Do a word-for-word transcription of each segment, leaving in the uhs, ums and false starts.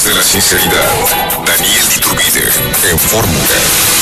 de la sinceridad, Daniel Iturbide, en Fórmula.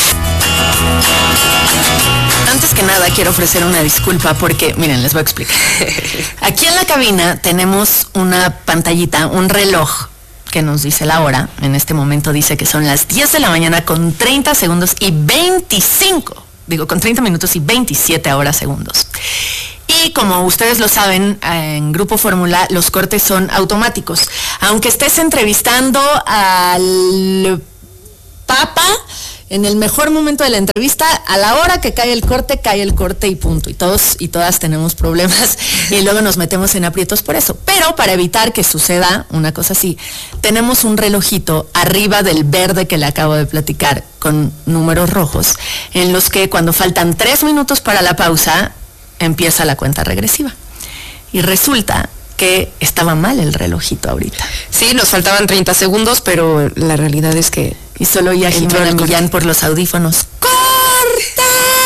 Antes que nada quiero ofrecer una disculpa porque, miren, les voy a explicar. Aquí en la cabina tenemos una pantallita, un reloj que nos dice la hora. En este momento dice que son las diez de la mañana con treinta segundos y veinticinco, digo, con treinta minutos y veintisiete ahora segundos. Y como ustedes lo saben, en Grupo Fórmula los cortes son automáticos. Aunque estés entrevistando al Papa, en el mejor momento de la entrevista, a la hora que cae el corte, cae el corte y punto. Y todos y todas tenemos problemas y luego nos metemos en aprietos por eso. Pero para evitar que suceda una cosa así, tenemos un relojito arriba del verde que le acabo de platicar con números rojos, en los que cuando faltan tres minutos para la pausa, empieza la cuenta regresiva. Y resulta que estaba mal el relojito ahorita. Sí, nos faltaban treinta segundos, pero la realidad es que... Y solo oía a Jimena Millán por los audífonos. ¡Corte!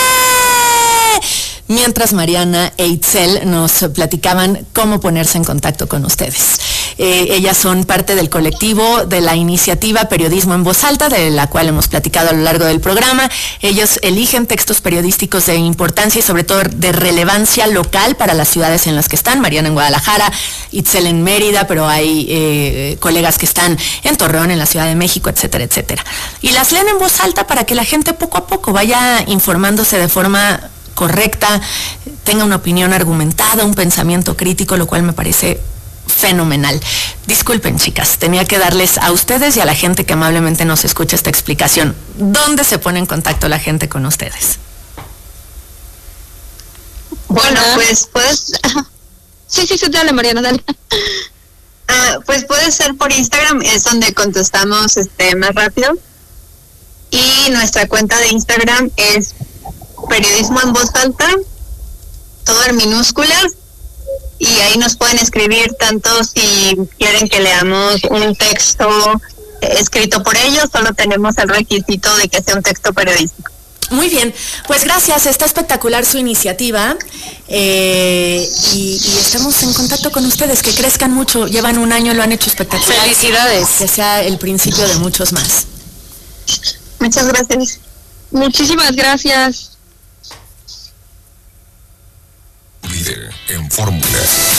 Mientras Mariana e Itzel nos platicaban cómo ponerse en contacto con ustedes. Eh, ellas son parte del colectivo de la iniciativa Periodismo en Voz Alta, de la cual hemos platicado a lo largo del programa. Ellos eligen textos periodísticos de importancia y sobre todo de relevancia local para las ciudades en las que están. Mariana en Guadalajara, Itzel en Mérida, pero hay eh, colegas que están en Torreón, en la Ciudad de México, etcétera, etcétera. Y las leen en voz alta para que la gente poco a poco vaya informándose de forma correcta, tenga una opinión argumentada, un pensamiento crítico, lo cual me parece fenomenal. Disculpen, chicas, tenía que darles a ustedes y a la gente que amablemente nos escucha esta explicación. ¿Dónde se pone en contacto la gente con ustedes? Bueno, pues puedes... Sí, sí, sí, dale, Mariana, dale. Uh, pues puede ser por Instagram, es donde contestamos este más rápido. Y nuestra cuenta de Instagram es Periodismo en Voz Alta, todo en minúsculas, y ahí nos pueden escribir tanto si quieren que leamos un texto escrito por ellos, solo tenemos el requisito de que sea un texto periodístico. Muy bien, pues gracias, está espectacular su iniciativa eh, y, y estamos en contacto con ustedes, que crezcan mucho, llevan un año, lo han hecho espectacular. Felicidades. Que sea el principio de muchos más. Muchas gracias. Muchísimas gracias. Líder en Fórmula.